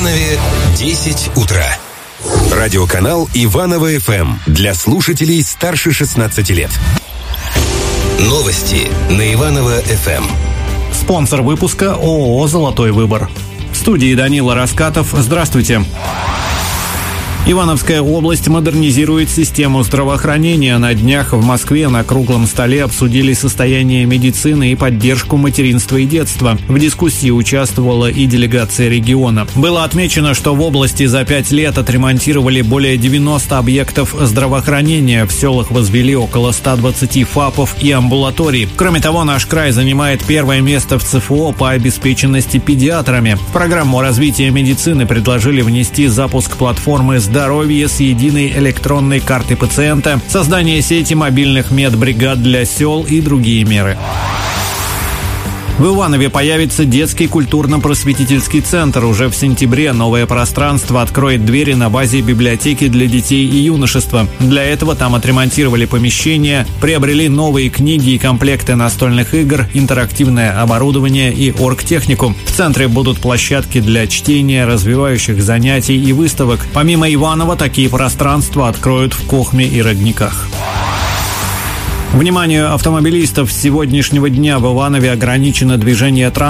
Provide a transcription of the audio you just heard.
Иванове 10 утра. Радиоканал Иваново ФМ для слушателей старше 16 лет. Новости на Иваново ФМ. Спонсор выпуска ООО «Золотой выбор». В студии Данила Раскатов. Здравствуйте. Ивановская область модернизирует систему здравоохранения. На днях в Москве на круглом столе обсудили состояние медицины и поддержку материнства и детства. В дискуссии участвовала и делегация региона. Было отмечено, что в области за 5 лет отремонтировали более 90 объектов здравоохранения. В селах возвели около 120 ФАПов и амбулаторий. Кроме того, наш край занимает первое место в ЦФО по обеспеченности педиатрами. В программу развития медицины предложили внести запуск платформы «Здоровье» с единой электронной картой пациента, создание сети мобильных медбригад для сел и другие меры. В Иванове появится детский культурно-просветительский центр. Уже в сентябре новое пространство откроет двери на базе библиотеки для детей и юношества. Для этого там отремонтировали помещения, приобрели новые книги и комплекты настольных игр, интерактивное оборудование и оргтехнику. В центре будут площадки для чтения, развивающих занятий и выставок. Помимо Иванова, такие пространства откроют в Кохме и Родниках. Вниманию автомобилистов, с сегодняшнего дня в Иванове ограничено движение транспорта